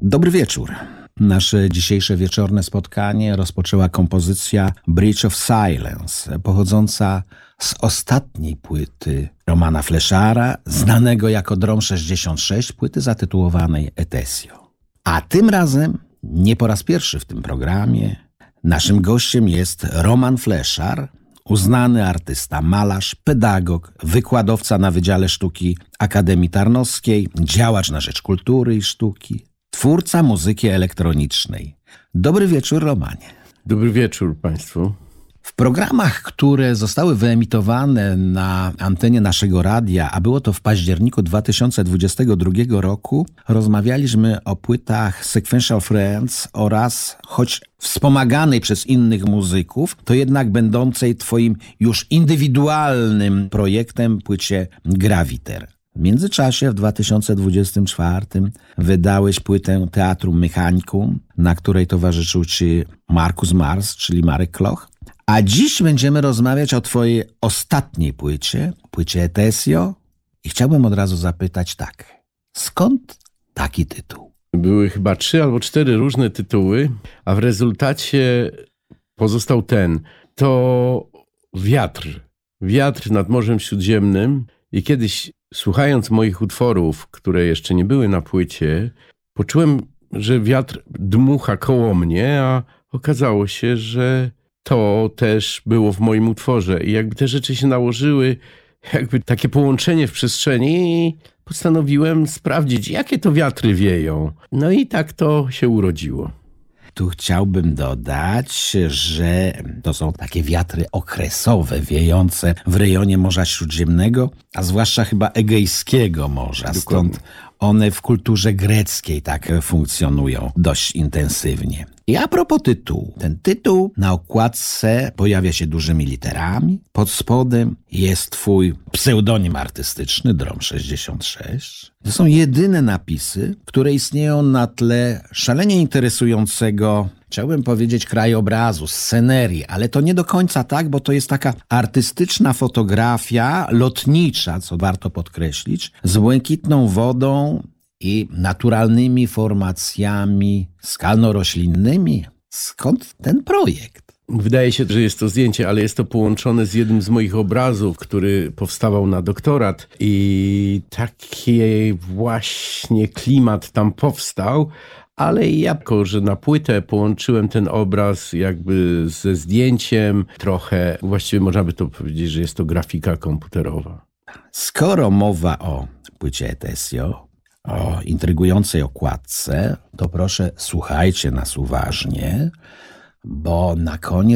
Dobry wieczór. Nasze dzisiejsze wieczorne spotkanie rozpoczęła kompozycja Bridge of Silence, pochodząca z ostatniej płyty Romana Fleszara, znanego jako Drom 66, płyty zatytułowanej Etesio. A tym razem, nie po raz pierwszy w tym programie, naszym gościem jest Roman Fleszar, uznany artysta, malarz, pedagog, wykładowca na Wydziale Sztuki Akademii Tarnowskiej, działacz na rzecz kultury i sztuki, twórca muzyki elektronicznej. Dobry wieczór, Romanie. Dobry wieczór Państwu. W programach, które zostały wyemitowane na antenie naszego radia, a było to w październiku 2022 roku, rozmawialiśmy o płytach Sequential Friends oraz, choć wspomaganej przez innych muzyków, to jednak będącej Twoim już indywidualnym projektem płycie Graviter. W międzyczasie w 2024 wydałeś płytę Teatrum Mechanicum, na której towarzyszył Ci Markus Mars, czyli Marek Kloch. A dziś będziemy rozmawiać o Twojej ostatniej płycie Etesio. I chciałbym od razu zapytać tak, skąd taki tytuł? Były chyba 3 albo 4 różne tytuły, a w rezultacie pozostał ten. To Wiatr nad Morzem Śródziemnym. I kiedyś, słuchając moich utworów, które jeszcze nie były na płycie, poczułem, że wiatr dmucha koło mnie, a okazało się, że to też było w moim utworze. I jakby te rzeczy się nałożyły, jakby takie połączenie w przestrzeni, i postanowiłem sprawdzić, jakie to wiatry wieją. No i tak to się urodziło. Tu chciałbym dodać, że to są takie wiatry okresowe, wiejące w rejonie Morza Śródziemnego, a zwłaszcza chyba Egejskiego Morza. Stąd one w kulturze greckiej tak funkcjonują dość intensywnie. I a propos tytułu. Ten tytuł na okładce pojawia się dużymi literami. Pod spodem jest Twój pseudonim artystyczny, Drom 66. To są jedyne napisy, które istnieją na tle szalenie interesującego, chciałbym powiedzieć, krajobrazu, scenerii, ale to nie do końca tak, bo to jest taka artystyczna fotografia lotnicza, co warto podkreślić, z błękitną wodą i naturalnymi formacjami skalno-roślinnymi. Skąd ten projekt? Wydaje się, że jest to zdjęcie, ale jest to połączone z jednym z moich obrazów, który powstawał na doktorat, i taki właśnie klimat tam powstał, ale jako że na płytę połączyłem ten obraz jakby ze zdjęciem, trochę właściwie można by to powiedzieć, że jest to grafika komputerowa. Skoro mowa o płycie Etesio, o intrygującej okładce, to proszę słuchajcie nas uważnie, bo na koniec